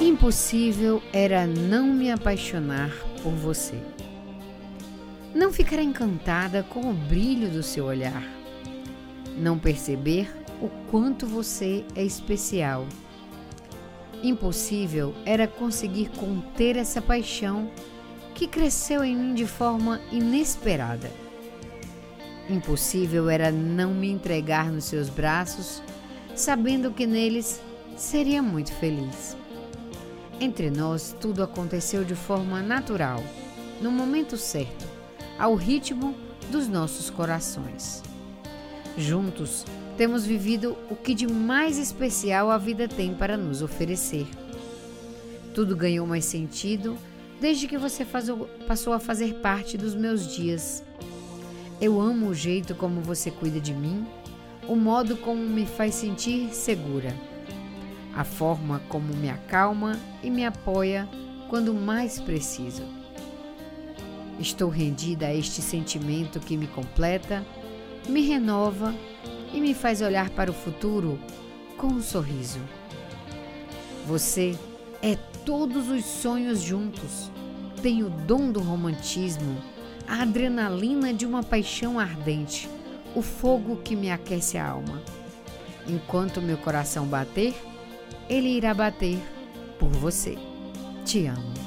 Impossível era não me apaixonar por você. Não ficar encantada com o brilho do seu olhar. Não perceber o quanto você é especial. Impossível era conseguir conter essa paixão que cresceu em mim de forma inesperada. Impossível era não me entregar nos seus braços, sabendo que neles seria muito feliz. Entre nós, tudo aconteceu de forma natural, no momento certo, ao ritmo dos nossos corações. Juntos, temos vivido o que de mais especial a vida tem para nos oferecer. Tudo ganhou mais sentido desde que você passou a fazer parte dos meus dias. Eu amo o jeito como você cuida de mim, o modo como me faz sentir segura, a forma como me acalma e me apoia quando mais preciso. Estou rendida a este sentimento que me completa, me renova e me faz olhar para o futuro com um sorriso. Você é todos os sonhos juntos, tem o dom do romantismo, a adrenalina de uma paixão ardente, o fogo que me aquece a alma. Enquanto meu coração bater, ele irá bater por você. Te amo.